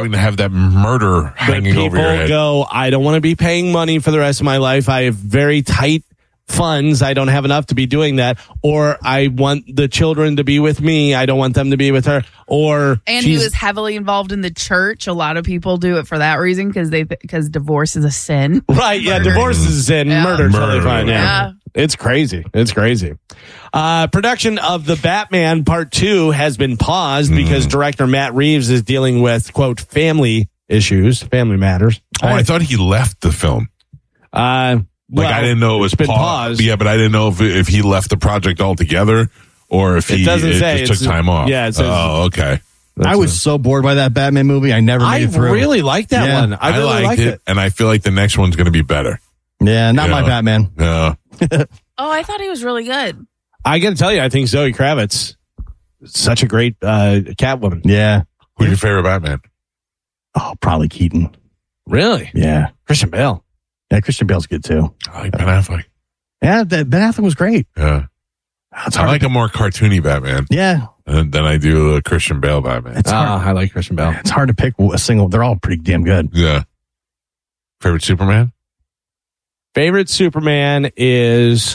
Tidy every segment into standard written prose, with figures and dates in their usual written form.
having to have that murder hanging over your head. People go, I don't want to be paying money for the rest of my life. I have very tight funds. I don't have enough to be doing that. Or I want the children to be with me. I don't want them to be with her. And he was heavily involved in the church. A lot of people do it for that reason because divorce is a sin. Right. Yeah. Divorce is a sin. Yeah. Murder is totally fine. Yeah. It's crazy. It's crazy. Production of The Batman Part 2 has been paused because director Matt Reeves is dealing with, quote, family issues, family matters. I thought he left the film. I didn't know it was paused. Yeah, but I didn't know if he left the project altogether or if he just took time off. Yeah, it says, okay. I was so bored by that Batman movie. I never made it through. I really liked that one. I really liked it. And I feel like the next one's going to be better. Yeah, not my Batman. Yeah. I thought he was really good. I got to tell you, I think Zoe Kravitz is such a great Catwoman. Yeah. Who's your favorite Batman? Oh, probably Keaton. Really? Yeah. Christian Bale. Yeah, Christian Bale's good too. I like Ben Affleck. Yeah, Ben Affleck was great. Yeah. I like a more cartoony Batman. Yeah. Than I do a Christian Bale Batman. I like Christian Bale. It's hard to pick a single. They're all pretty damn good. Yeah. Favorite Superman? Favorite Superman is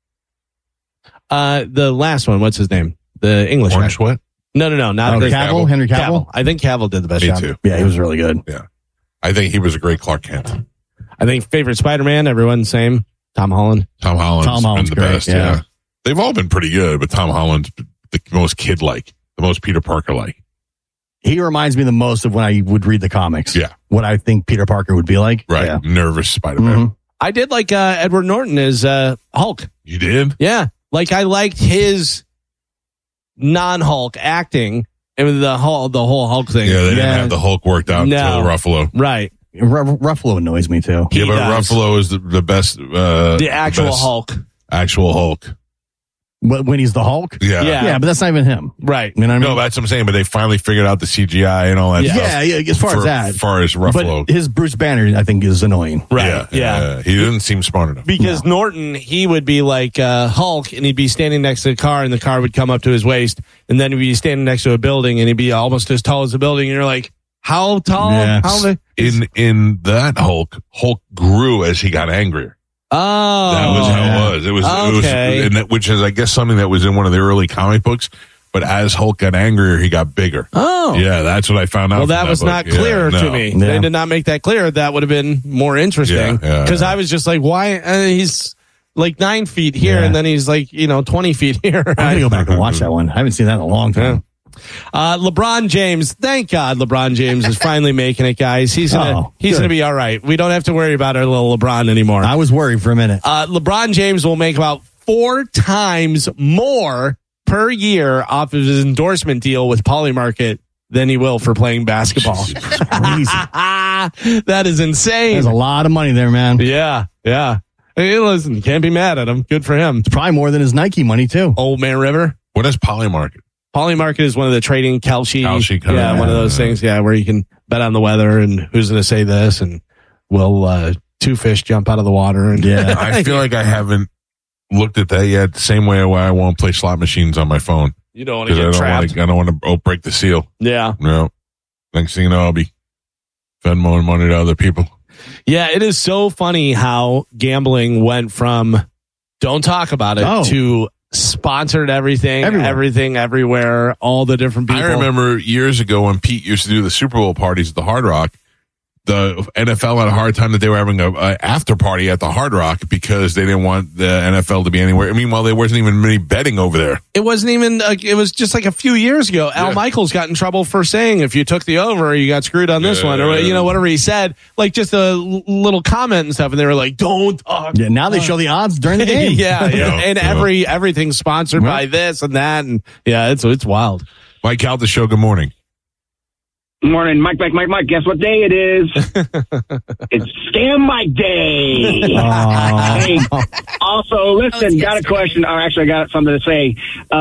the last one. What's his name? The English Orange guy. Sweat? No, not Cavill. Henry Cavill. I think Cavill did the best job. Me too. Yeah, he was really good. Yeah. I think he was a great Clark Kent. I think favorite Spider-Man, everyone's same. Tom Holland. Tom Holland's been the great, best. Yeah. They've all been pretty good, but Tom Holland's the most kid-like, the most Peter Parker-like. He reminds me the most of when I would read the comics. Yeah. What I think Peter Parker would be like. Right. Yeah. Nervous Spider-Man. Mm-hmm. I did like Edward Norton as Hulk. You did? Yeah. Like I liked his non-Hulk acting and the whole Hulk thing. Yeah, they didn't have the Hulk worked out until Ruffalo. Right. Ruffalo annoys me too. Yeah, but Ruffalo is the best. The actual Hulk. Actual Hulk. When he's the Hulk? Yeah, but that's not even him. Right. You know what I mean? No, that's what I'm saying, but they finally figured out the CGI and all that stuff. Yeah, as far as that. As far as Ruffalo. But his Bruce Banner, I think, is annoying. Right. Yeah. He didn't seem smart enough. Because Norton, he would be like Hulk, and he'd be standing next to the car, and the car would come up to his waist, and then he'd be standing next to a building, and he'd be almost as tall as the building, and you're like, how tall? Yeah. In that Hulk grew as he got angrier. Oh, that was how it was. Okay. Which is, I guess, something that was in one of the early comic books. But as Hulk got angrier, he got bigger. Oh, yeah, that's what I found out. Well, that was not clear to me. Yeah. They did not make that clear. That would have been more interesting. Because I was just like, why? He's like 9 feet here, and then he's like 20 feet here. I'm gonna go back and watch that one. I haven't seen that in a long time. LeBron James, thank God LeBron James is finally making it, guys. He's gonna be all right. We don't have to worry about our little LeBron anymore. I was worried for a minute. LeBron James will make about 4 times more per year off of his endorsement deal with Polymarket than he will for playing basketball. Crazy. That is insane. There's a lot of money there, man. Yeah. Hey, listen, can't be mad at him. Good for him. It's probably more than his Nike money too. Old Man River. What is Polymarket? Polymarket is one of the trading Kalshi kind of, one of those things. Yeah, where you can bet on the weather and who's going to say this and will 2 fish jump out of the water. And I feel like I haven't looked at that yet. The same way why I won't play slot machines on my phone. You don't want to get trapped. I don't want to break the seal. Yeah. No. Next thing you know, I'll be Venmoing money to other people. Yeah, it is so funny how gambling went from don't talk about it to sponsored everything, everywhere, all the different people. I remember years ago when Pete used to do the Super Bowl parties at the Hard Rock, the NFL had a hard time that they were having a after party at the Hard Rock because they didn't want the NFL to be anywhere. Meanwhile, there wasn't even any betting over there. It wasn't even, it was just like a few years ago. Al Michaels got in trouble for saying if you took the over, you got screwed on this one, or whatever he said, like just a little comment and stuff. And they were like, don't talk. Yeah, now they show the odds during the game. And everything's sponsored by this and that. And it's wild. Mike Calta Show, good morning. Good morning, Mike. Guess what day it is? It's Scam Mike Day. Hey, also, listen, got a question. Or actually, I got something to say.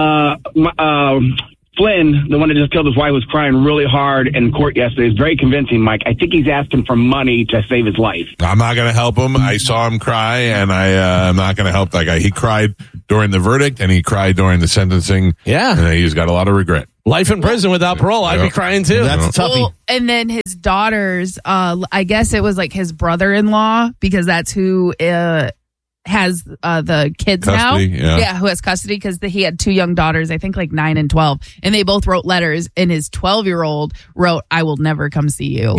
Flynn, the one that just killed his wife, was crying really hard in court yesterday. It's very convincing, Mike. I think he's asking for money to save his life. I'm not going to help him. I saw him cry, and I'm not going to help that guy. He cried during the verdict, and he cried during the sentencing. Yeah. And he's got a lot of regret. Life in prison without parole. I'd be crying too. That's a toughie. Well, and then his daughters, I guess it was like his brother-in-law, because that's who has the kids Custody, now. yeah. Who has custody, because he had 2 young daughters, I think like 9 and 12. And they both wrote letters, and his 12-year-old wrote, "I will never come see you."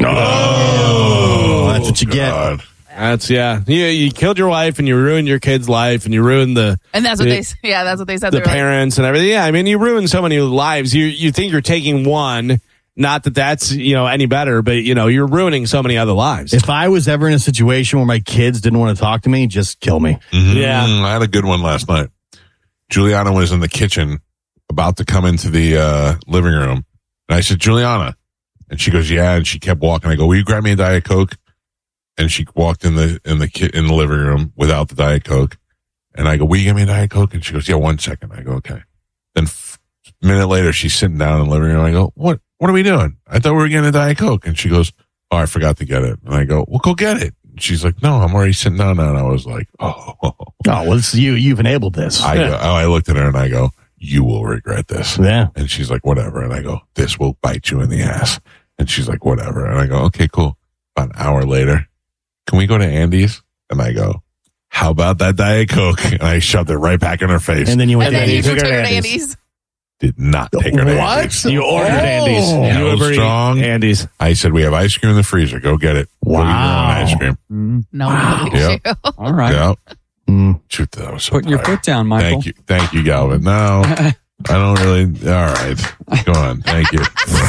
Oh, that's what you get. That's you killed your wife, and you ruined your kid's life, and you ruined And that's what that's what they said. the They were like, parents and everything. Yeah, I mean, you ruined so many lives. You think you're taking one, not that that's any better, but you're ruining so many other lives. If I was ever in a situation where my kids didn't want to talk to me, just kill me. Yeah. I had a good one last night. Juliana was in the kitchen about to come into the living room. And I said, "Juliana." And she goes, "Yeah." And she kept walking. I go, "Will you grab me a Diet Coke?" And she walked in the living room without the Diet Coke. And I go, "Will you give me a Diet Coke?" And she goes, "Yeah, 1 second." I go, "Okay." Then a minute later, she's sitting down in the living room. I go, What are we doing? I thought we were getting a Diet Coke." And she goes, "Oh, I forgot to get it." And I go, "Well, go get it." And she's like, "No, I'm already sitting down now." And I was like, Oh, well, it's you. You've enabled this. I looked at her and I go, "You will regret this." Yeah. And she's like, "Whatever." And I go, "This will bite you in the ass." And she's like, "Whatever." And I go, "Okay, cool." About an hour later, "Can we go to Andy's?" And I go, "How about that Diet Coke?" And I shoved it right back in her face. And then you went and to then you Andy's. took her to Andy's. Did not take her to Andy's. You ordered Andy's. Yeah, You it was ever eat strong. Andy's. I said, "We have ice cream in the freezer. Go get it." Go eat your own ice cream. No one believes Yeah. you. All right. Yeah. Shoot, that was so Putting your tired. foot down, Michael. Thank you, Galvin. No, I don't really. All right, go on. Thank you.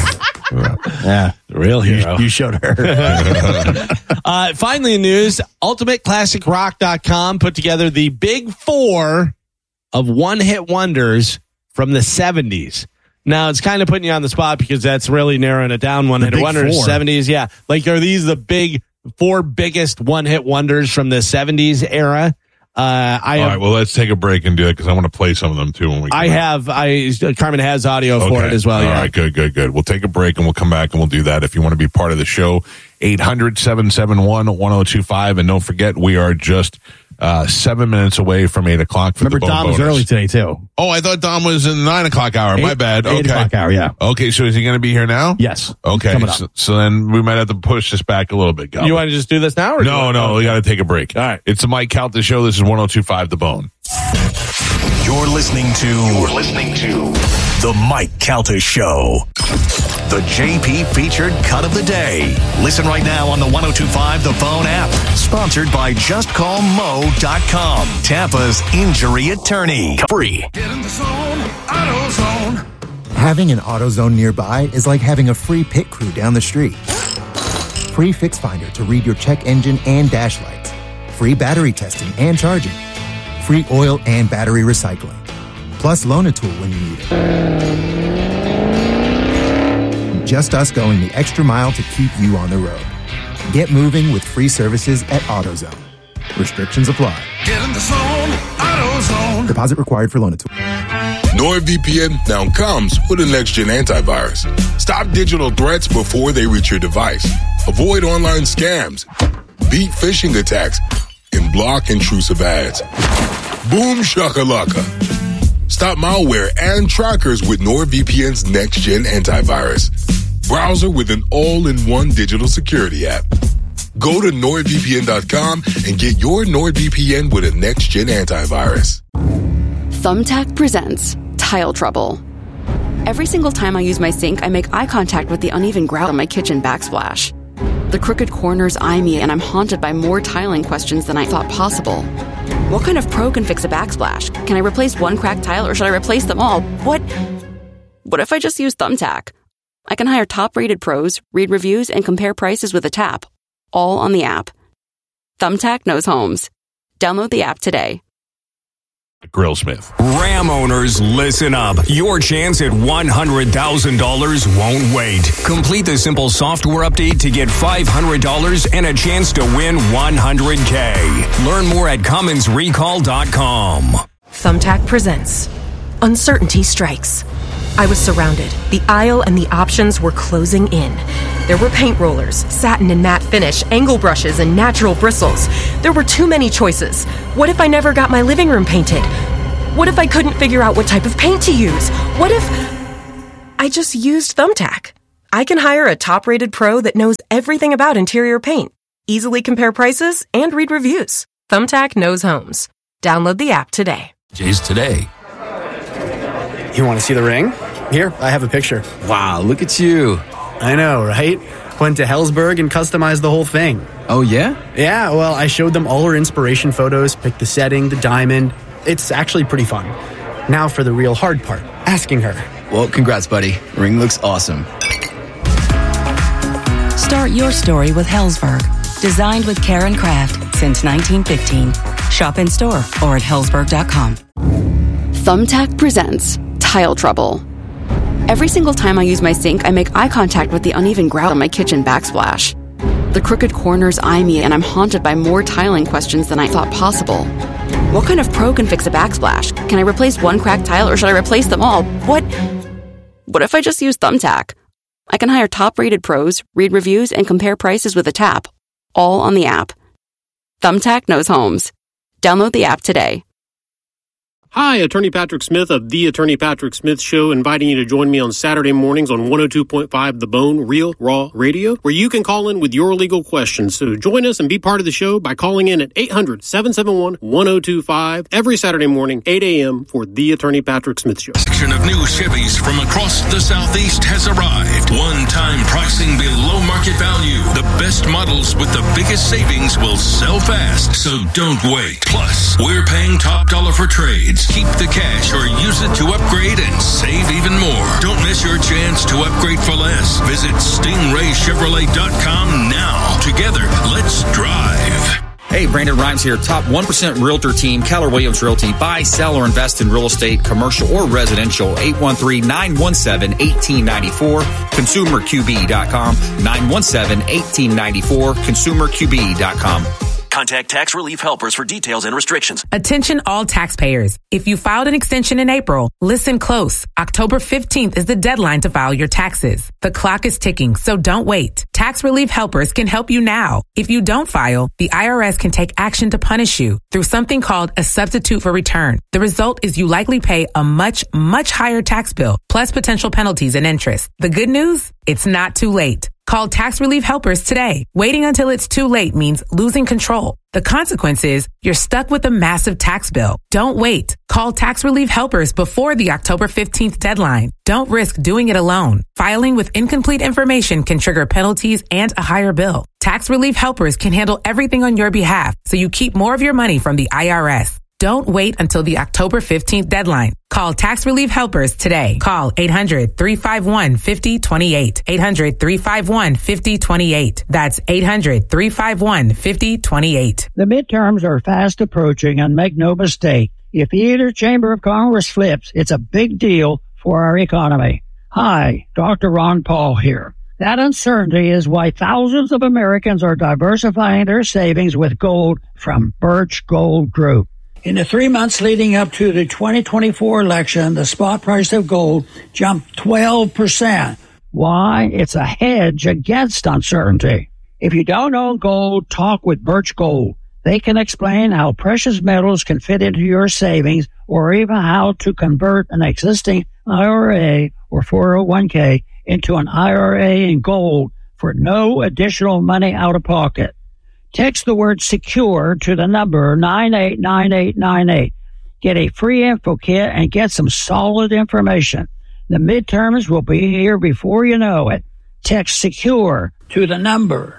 Yeah. Real hero. You showed her. Finally, in news, UltimateClassicRock.com put together the big 4 of one-hit wonders from the 70s. Now, it's kind of putting you on the spot because that's really narrowing it down. One-hit big wonders, 4. 70s, yeah. Like, are these the big 4 biggest one-hit wonders from the 70s era? All right, well, let's take a break and do it because I want to play some of them too when we. Carmen has audio for it as well. All Yeah. right, good. We'll take a break and we'll come back and we'll do that. If you want to be part of the show, 800-771-1025. And don't forget, we are just 7 minutes away from 8 o'clock for Remember, the Bone Dom was bonus. early today, too. Oh, I thought Dom was in the 9 o'clock hour. My bad. 8 o'clock hour, yeah. Okay, so is he going to be here now? Yes. Okay, Coming up. so then we might have to push this back a little bit, Gal. You want to just do this now? Or No, we got to take a break. All right. It's the Mike Calta Show. This is 102.5 The Bone. You're listening to The Mike Calta Show. The JP featured cut of the day. Listen right now on the 102.5 The Bone app. Sponsored by JustCallMo.com. Tampa's injury attorney. Free. Get in the zone, AutoZone. Having an AutoZone nearby is like having a free pit crew down the street. Free Fix Finder to read your check engine and dash lights. Free battery testing and charging. Free oil and battery recycling. Plus loan a tool when you need it. Just us going the extra mile to keep you on the road. Get moving with free services at AutoZone. Restrictions apply. Get in the zone, AutoZone. Deposit required for loan a tool. NordVPN now comes with a next-gen antivirus. Stop digital threats before they reach your device. Avoid online scams. Beat phishing attacks. And block intrusive ads. Boom shakalaka. Stop malware and trackers with NordVPN's next-gen antivirus. Browser with an all-in-one digital security app. Go to NordVPN.com and get your NordVPN with a next-gen antivirus. Thumbtack presents Tile Trouble. Every single time I use my sink, I make eye contact with the uneven grout on my kitchen backsplash. The crooked corners eye me, and I'm haunted by more tiling questions than I thought possible. What kind of pro can fix a backsplash? Can I replace one cracked tile, or should I replace them all? What if I just use Thumbtack? I can hire top-rated pros, read reviews, and compare prices with a tap, all on the app. Thumbtack knows homes. Download the app today. Grillsmith. Ram owners, listen up. Your chance at $100,000 won't wait. Complete the simple software update to get $500 and a chance to win $100K. Learn more at CummonsRecall.com. Thumbtack presents Uncertainty Strikes. I was surrounded. The aisle and the options were closing in. There were paint rollers, satin and matte finish, angle brushes, and natural bristles. There were too many choices. What if I never got my living room painted? What if I couldn't figure out what type of paint to use? What if... I just used Thumbtack. I can hire a top-rated pro that knows everything about interior paint, easily compare prices, and read reviews. Thumbtack knows homes. Download the app today. Jay's today. You want to see the ring? Here, I have a picture. Wow, look at you. I know, right? Went to Helzberg and customized the whole thing. Oh, yeah? Yeah, well, I showed them all her inspiration photos, picked the setting, the diamond. It's actually pretty fun. Now for the real hard part, asking her. Well, congrats, buddy. Ring looks awesome. Start your story with Helzberg. Designed with care and craft since 1915. Shop in store or at Helzberg.com. Thumbtack presents Tile Trouble. Every single time I use my sink, I make eye contact with the uneven grout on my kitchen backsplash. The crooked corners eye me, and I'm haunted by more tiling questions than I thought possible. What kind of pro can fix a backsplash? Can I replace one cracked tile, or should I replace them all? What if I just use Thumbtack? I can hire top-rated pros, read reviews, and compare prices with a tap, all on the app. Thumbtack knows homes. Download the app today. Hi, Attorney Patrick Smith of The Attorney Patrick Smith Show, inviting you to join me on Saturday mornings on 102.5 The Bone, Real Raw Radio, where you can call in with your legal questions. So join us and be part of the show by calling in at 800-771-1025 every Saturday morning, 8 a.m. for The Attorney Patrick Smith Show. Section of new Chevys from across the Southeast has arrived. One-time pricing below market value. The best models with the biggest savings will sell fast, so don't wait. Plus, we're paying top dollar for trades. Keep the cash or use it to upgrade and save even more. Don't miss your chance to upgrade for less. Visit StingrayChevrolet.com now. Together, let's drive. Hey, Brandon Rhymes here. Top 1% Realtor team, Keller Williams Realty. Buy, sell, or invest in real estate, commercial or residential. 813-917-1894. ConsumerQB.com. 917-1894. ConsumerQB.com. Contact Tax Relief Helpers for details and restrictions. Attention all taxpayers. If you filed an extension in April, listen close. October 15th is the deadline to file your taxes. The clock is ticking, so don't wait. Tax Relief Helpers can help you now. If you don't file, the IRS can take action to punish you through something called a substitute for return. The result is you likely pay a much, much higher tax bill, plus potential penalties and interest. The good news? It's not too late. Call Tax Relief Helpers today. Waiting until it's too late means losing control. The consequence is you're stuck with a massive tax bill. Don't wait. Call Tax Relief Helpers before the October 15th deadline. Don't risk doing it alone. Filing with incomplete information can trigger penalties and a higher bill. Tax Relief Helpers can handle everything on your behalf, so you keep more of your money from the IRS. Don't wait until the October 15th deadline. Call Tax Relief Helpers today. Call 800-351-5028. 800-351-5028. That's 800-351-5028. The midterms are fast approaching, and make no mistake, if either chamber of Congress flips, it's a big deal for our economy. Hi, Dr. Ron Paul here. That uncertainty is why thousands of Americans are diversifying their savings with gold from Birch Gold Group. In the 3 months leading up to the 2024 election, the spot price of gold jumped 12%. Why? It's a hedge against uncertainty. If you don't own gold, talk with Birch Gold. They can explain how precious metals can fit into your savings, or even how to convert an existing IRA or 401k into an IRA in gold for no additional money out of pocket. Text the word secure to the number 989898. Get a free info kit and get some solid information. The midterms will be here before you know it. Text secure to the number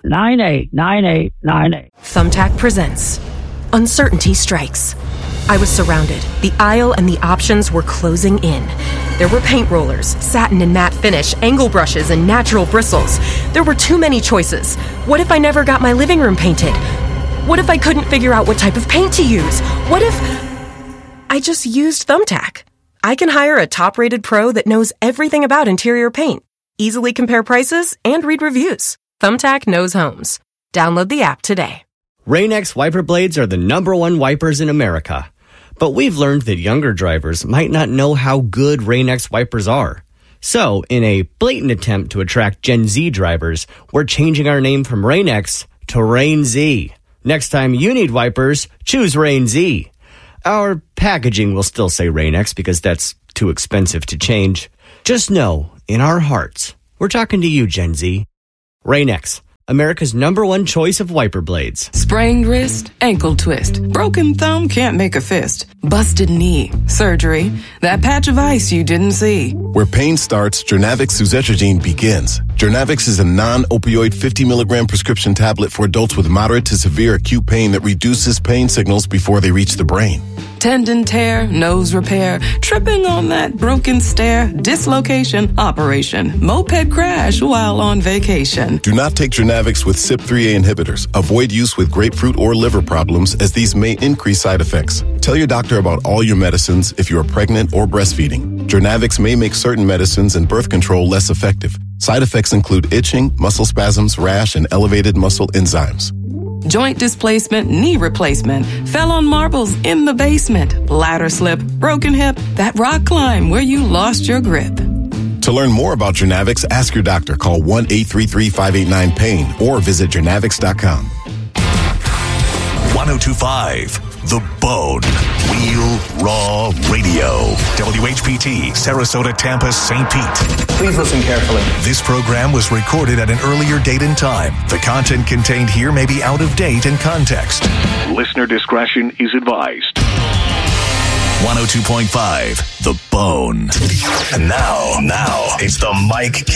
989898. Thumbtack presents Uncertainty Strikes. I was surrounded. The aisle and the options were closing in. There were paint rollers, satin and matte finish, angle brushes, and natural bristles. There were too many choices. What if I never got my living room painted? What if I couldn't figure out what type of paint to use? What if I just used Thumbtack? I can hire a top-rated pro that knows everything about interior paint, easily compare prices, and read reviews. Thumbtack knows homes. Download the app today. Rain-X wiper blades are the #1 wipers in America. But we've learned that younger drivers might not know how good Rain-X wipers are. So, in a blatant attempt to attract Gen Z drivers, we're changing our name from Rain-X to Rain Z. Next time you need wipers, choose Rain Z. Our packaging will still say Rain-X because that's too expensive to change. Just know, in our hearts. We're talking to you, Gen Z. Rain-X, America's #1 choice of wiper blades. Sprained wrist, ankle twist, broken thumb can't make a fist, busted knee, surgery, that patch of ice you didn't see. Where pain starts, Jernavix suzetrigine begins. Jernavix is a non-opioid 50 milligram prescription tablet for adults with moderate to severe acute pain that reduces pain signals before they reach the brain. Tendon tear, nose repair, tripping on that broken stair, dislocation, operation, moped crash while on vacation. Do not take Jernavix with CYP3A inhibitors. Avoid use with grapefruit or liver problems as these may increase side effects. Tell your doctor about all your medicines if you are pregnant or breastfeeding. Jernavix may make certain medicines and birth control less effective. Side effects include itching, muscle spasms, rash, and elevated muscle enzymes. Joint displacement, knee replacement, fell on marbles in the basement, ladder slip, broken hip, that rock climb where you lost your grip. To learn more about Jernavix, ask your doctor. Call 1-833-589-PAIN or visit jernavix.com. 1025 The Bone. Real Raw Radio. WHPT, Sarasota, Tampa, St. Pete. Please listen carefully. This program was recorded at an earlier date and time. The content contained here may be out of date in context. Listener discretion is advised. 102.5 The Bone. And now, it's the Mike